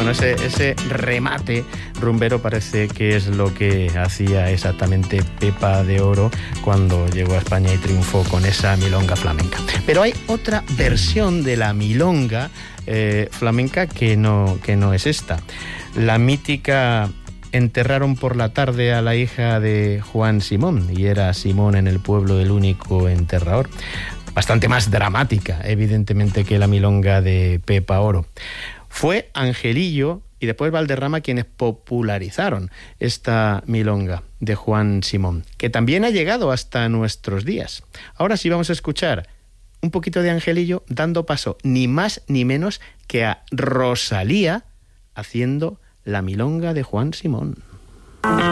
Bueno, ese remate rumbero parece que es lo que hacía exactamente Pepa de Oro cuando llegó a España y triunfó con esa milonga flamenca. Pero hay otra versión de la milonga flamenca que no es esta. La mítica Enterraron por la tarde a la hija de Juan Simón, y era Simón en el pueblo el único enterrador. Bastante más dramática, evidentemente, que la milonga de Pepa Oro. Fue Angelillo y después Valderrama quienes popularizaron esta milonga de Juan Simón, que también ha llegado hasta nuestros días. Ahora sí vamos a escuchar un poquito de Angelillo dando paso ni más ni menos que a Rosalía haciendo la milonga de Juan Simón.